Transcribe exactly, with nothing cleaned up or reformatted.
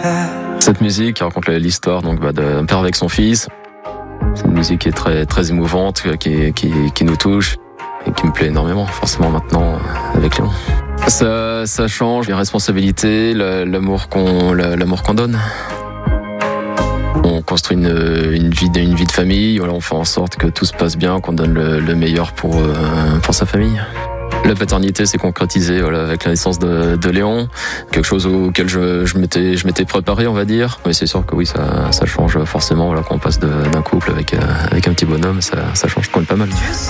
Cette musique raconte l'histoire donc bah, d'un père avec son fils. C'est une musique qui est très très émouvante, qui, qui, qui nous touche et qui me plaît énormément, forcément maintenant avec Léon. Ça, ça change les responsabilités, l'amour qu'on, l'amour qu'on donne. On construit une, une, vie, une vie de famille, voilà, on fait en sorte que tout se passe bien, qu'on donne le, le meilleur pour, pour sa famille. La paternité s'est concrétisée voilà, avec la naissance de, de Léon, quelque chose auquel je, je, m'étais, je m'étais préparé, on va dire. Mais c'est sûr que oui, ça, ça change forcément voilà, quand on passe de, d'un couple avec, avec un petit bonhomme, ça, ça change quand même pas mal.